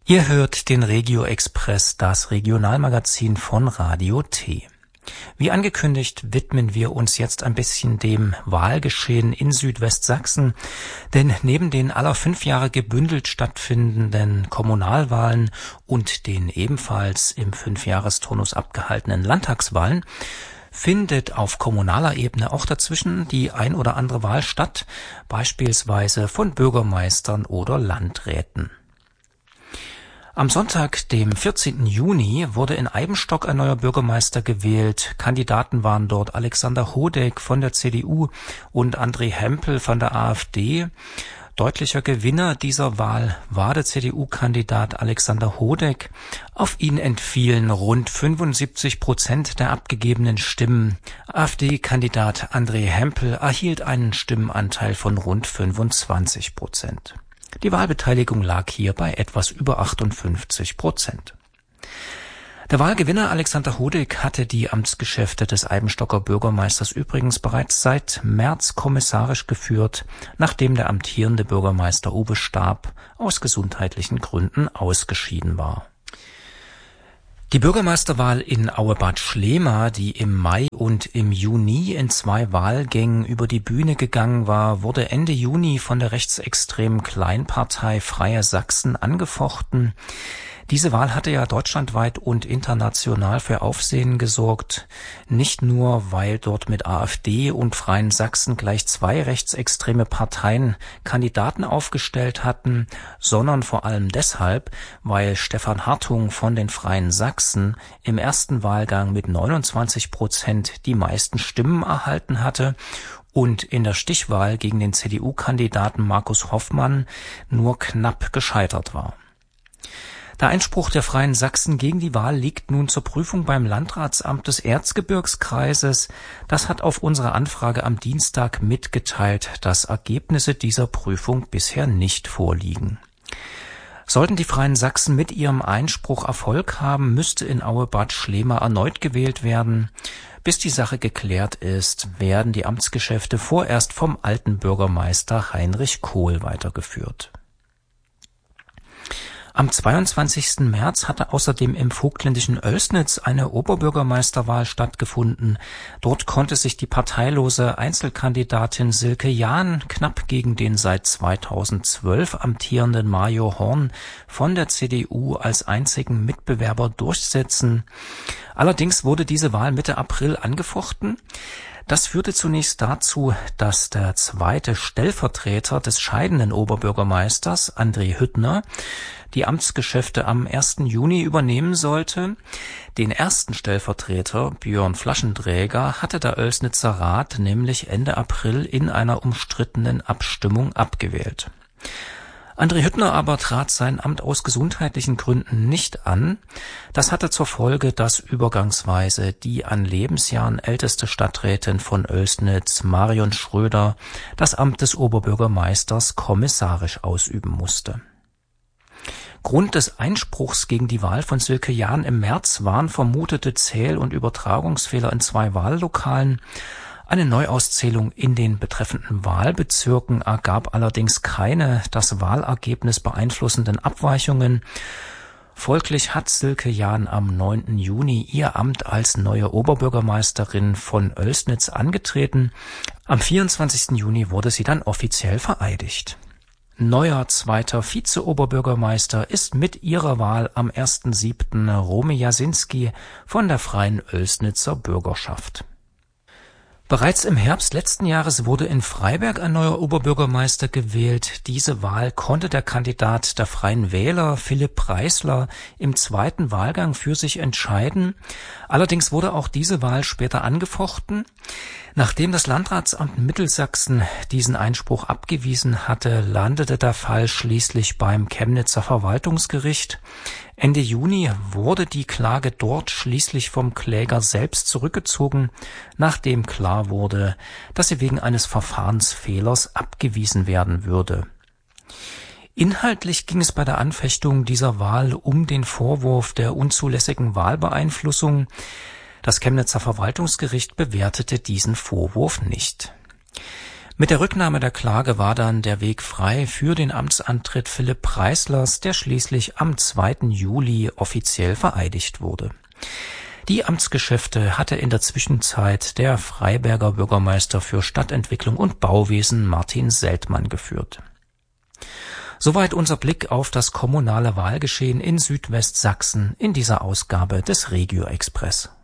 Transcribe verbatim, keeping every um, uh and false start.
Ihr hört den Regio Express, das Regionalmagazin von Radio T. Wie angekündigt widmen wir uns jetzt ein bisschen dem Wahlgeschehen in Südwestsachsen, denn neben den aller fünf Jahre gebündelt stattfindenden Kommunalwahlen und den ebenfalls im Fünfjahresturnus abgehaltenen Landtagswahlen findet auf kommunaler Ebene auch dazwischen die ein oder andere Wahl statt, beispielsweise von Bürgermeistern oder Landräten. Am Sonntag, dem vierzehnten Juni, wurde in Eibenstock ein neuer Bürgermeister gewählt. Kandidaten waren dort Alexander Hodeck von der C D U und André Hempel von der AfD. Deutlicher Gewinner dieser Wahl war der C D U-Kandidat Alexander Hodeck. Auf ihn entfielen rund fünfundsiebzig Prozent der abgegebenen Stimmen. AfD-Kandidat André Hempel erhielt einen Stimmenanteil von rund fünfundzwanzig Prozent. Die Wahlbeteiligung lag hier bei etwas über achtundfünfzig Prozent. Der Wahlgewinner Alexander Hodeck hatte die Amtsgeschäfte des Eibenstocker Bürgermeisters übrigens bereits seit März kommissarisch geführt, nachdem der amtierende Bürgermeister Uwe Staab aus gesundheitlichen Gründen ausgeschieden war. Die Bürgermeisterwahl in Auebad Schlema, die im Mai und im Juni in zwei Wahlgängen über die Bühne gegangen war, wurde Ende Juni von der rechtsextremen Kleinpartei Freie Sachsen angefochten. Diese Wahl hatte ja deutschlandweit und international für Aufsehen gesorgt, nicht nur, weil dort mit AfD und Freien Sachsen gleich zwei rechtsextreme Parteien Kandidaten aufgestellt hatten, sondern vor allem deshalb, weil Stefan Hartung von den Freien Sachsen im ersten Wahlgang mit neunundzwanzig Prozent die meisten Stimmen erhalten hatte und in der Stichwahl gegen den C D U-Kandidaten Markus Hoffmann nur knapp gescheitert war. Der Einspruch der Freien Sachsen gegen die Wahl liegt nun zur Prüfung beim Landratsamt des Erzgebirgskreises. Das hat auf unsere Anfrage am Dienstag mitgeteilt, dass Ergebnisse dieser Prüfung bisher nicht vorliegen. Sollten die Freien Sachsen mit ihrem Einspruch Erfolg haben, müsste in Auebad Schlema erneut gewählt werden. Bis die Sache geklärt ist, werden die Amtsgeschäfte vorerst vom alten Bürgermeister Heinrich Kohl weitergeführt. Am zweiundzwanzigsten März hatte außerdem im vogtländischen Oelsnitz eine Oberbürgermeisterwahl stattgefunden. Dort konnte sich die parteilose Einzelkandidatin Silke Jahn knapp gegen den seit zweitausendzwölf amtierenden Mario Horn von der C D U als einzigen Mitbewerber durchsetzen. Allerdings wurde diese Wahl Mitte April angefochten. Das führte zunächst dazu, dass der zweite Stellvertreter des scheidenden Oberbürgermeisters, André Hüttner, die Amtsgeschäfte am ersten Juni übernehmen sollte. Den ersten Stellvertreter, Björn Flaschenträger, hatte der Oelsnitzer Rat nämlich Ende April in einer umstrittenen Abstimmung abgewählt. André Hüttner aber trat sein Amt aus gesundheitlichen Gründen nicht an. Das hatte zur Folge, dass übergangsweise die an Lebensjahren älteste Stadträtin von Oelsnitz, Marion Schröder, das Amt des Oberbürgermeisters kommissarisch ausüben musste. Grund des Einspruchs gegen die Wahl von Silke Jahn im März waren vermutete Zähl- und Übertragungsfehler in zwei Wahllokalen. Eine Neuauszählung in den betreffenden Wahlbezirken ergab allerdings keine das Wahlergebnis beeinflussenden Abweichungen. Folglich hat Silke Jahn am neunten Juni ihr Amt als neue Oberbürgermeisterin von Oelsnitz angetreten. Am vierundzwanzigsten Juni wurde sie dann offiziell vereidigt. Neuer zweiter Vize-Oberbürgermeister ist mit ihrer Wahl am ersten siebten Romy Jasinski von der Freien Oelsnitzer Bürgerschaft. Bereits im Herbst letzten Jahres wurde in Freiberg ein neuer Oberbürgermeister gewählt. Diese Wahl konnte der Kandidat der Freien Wähler, Philipp Preisler, im zweiten Wahlgang für sich entscheiden. Allerdings wurde auch diese Wahl später angefochten. Nachdem das Landratsamt Mittelsachsen diesen Einspruch abgewiesen hatte, landete der Fall schließlich beim Chemnitzer Verwaltungsgericht. Ende Juni wurde die Klage dort schließlich vom Kläger selbst zurückgezogen, nachdem klar wurde, dass sie wegen eines Verfahrensfehlers abgewiesen werden würde. Inhaltlich ging es bei der Anfechtung dieser Wahl um den Vorwurf der unzulässigen Wahlbeeinflussung. Das Chemnitzer Verwaltungsgericht bewertete diesen Vorwurf nicht. Mit der Rücknahme der Klage war dann der Weg frei für den Amtsantritt Philipp Preislers, der schließlich am zweiten Juli offiziell vereidigt wurde. Die Amtsgeschäfte hatte in der Zwischenzeit der Freiberger Bürgermeister für Stadtentwicklung und Bauwesen Martin Seltmann geführt. Soweit unser Blick auf das kommunale Wahlgeschehen in Südwestsachsen in dieser Ausgabe des Regio Express.